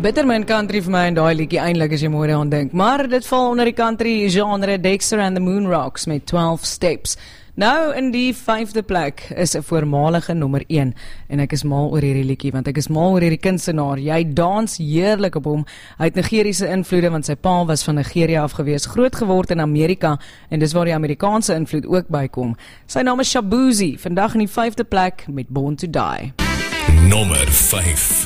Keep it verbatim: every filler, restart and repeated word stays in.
Bitterman country vir my en daai liedjie eintlik as jy mooi daaraan dink. Maar dit val onder die country genre Dexter and the Moonrocks met twaalf Steps. Nou in die vyfde plek is 'n voormalige nommer een en ek is mal oor hierdie liedjie want ek is mal oor hierdie kunstenaar. Jy dans heerlik op hom. Hy het Nigeriese invloede want sy pa was van Nigeria af gewees, groot geword in Amerika en dis waar die Amerikaanse invloed ook bykom. Sy naam is Shabuzi, vandag in die vyfde plek met Born to Die. Nommer vyf.